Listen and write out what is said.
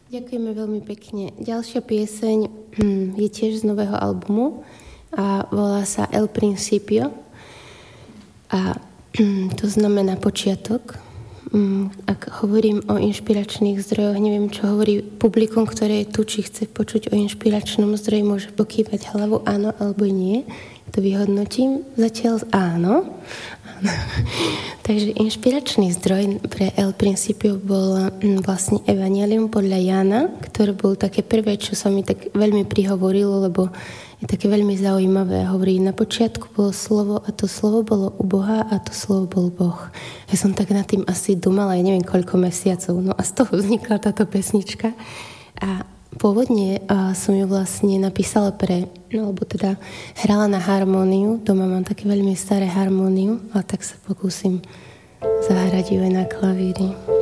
Ďakujeme veľmi pekne. Ďalšia pieseň je tiež z nového albumu a volá sa El Principio. A to znamená počiatok. Ak hovorím o inšpiračných zdrojoch, neviem, čo hovorí publikum, ktoré je tu, či chce počuť o inšpiračnom zdroji, môže pokývať hlavu áno alebo nie. To vyhodnotím. Zatiaľ áno. Takže inšpiračný zdroj pre El Principio bol vlastne Evangelium podľa Jána, ktoré bolo také prvé, čo sa mi tak veľmi prihovorilo, lebo je také veľmi zaujímavé. Hovorí, na počiatku bolo slovo a to slovo bolo u Boha a to slovo bol Boh. Ja som tak nad tým asi dumala, ja neviem koľko mesiacov, no a z toho vznikla táto pesnička. A pôvodne som ju vlastne napísala alebo teda hrala na harmóniu. Doma mám také veľmi staré harmóniu, ale tak sa pokúsim zahrať ju aj na klavíri.